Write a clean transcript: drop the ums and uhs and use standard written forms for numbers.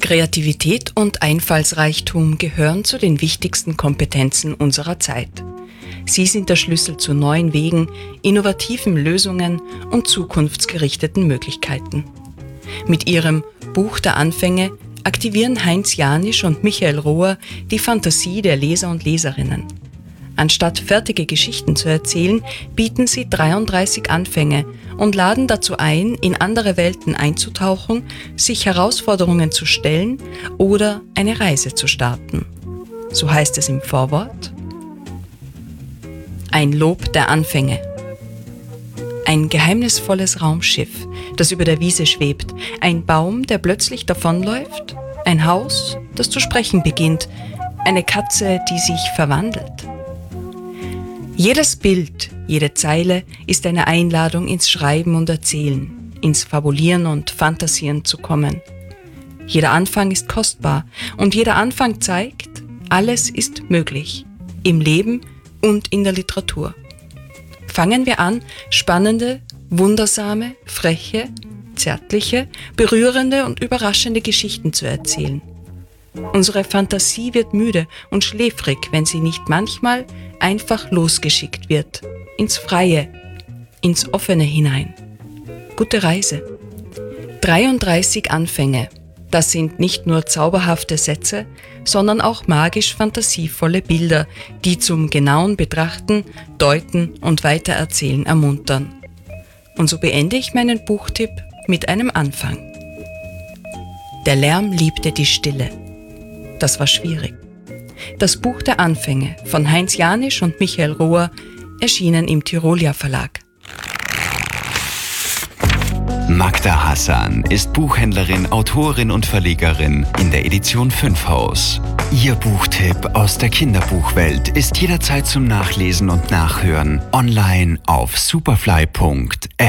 Kreativität und Einfallsreichtum gehören zu den wichtigsten Kompetenzen unserer Zeit. Sie sind der Schlüssel zu neuen Wegen, innovativen Lösungen und zukunftsgerichteten Möglichkeiten. Mit ihrem Buch der Anfänge aktivieren Heinz Janisch und Michael Rohr die Fantasie der Leser und Leserinnen. Anstatt fertige Geschichten zu erzählen, bieten sie 33 Anfänge und laden dazu ein, in andere Welten einzutauchen, sich Herausforderungen zu stellen oder eine Reise zu starten. So heißt es im Vorwort. Ein Lob der Anfänge. Ein geheimnisvolles Raumschiff, das über der Wiese schwebt, ein Baum, der plötzlich davonläuft, ein Haus, das zu sprechen beginnt, eine Katze, die sich verwandelt. Jedes Bild, jede Zeile ist eine Einladung ins Schreiben und Erzählen, ins Fabulieren und Fantasieren zu kommen. Jeder Anfang ist kostbar und jeder Anfang zeigt, alles ist möglich, im Leben und in der Literatur. Fangen wir an, spannende, wundersame, freche, zärtliche, berührende und überraschende Geschichten zu erzählen. Unsere Fantasie wird müde und schläfrig, wenn sie nicht manchmal einfach losgeschickt wird, ins Freie, ins Offene hinein. Gute Reise. 33 Anfänge. Das sind nicht nur zauberhafte Sätze, sondern auch magisch fantasievolle Bilder, die zum genauen Betrachten, Deuten und Weitererzählen ermuntern. Und so beende ich meinen Buchtipp mit einem Anfang. Der Lärm liebte die Stille. Das war schwierig. Das Buch der Anfänge von Heinz Janisch und Michael Rohr, erschienen im Tyrolia Verlag. Magda Hassan ist Buchhändlerin, Autorin und Verlegerin in der Edition 5 Haus. Ihr Buchtipp aus der Kinderbuchwelt ist jederzeit zum Nachlesen und Nachhören online auf superfly.app.